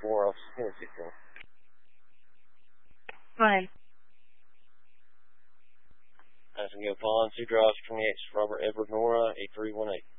4, Officer Hennessy. Fine. Passing Go Pond, 2 drives, 28, Robert Edward Nora, 8318.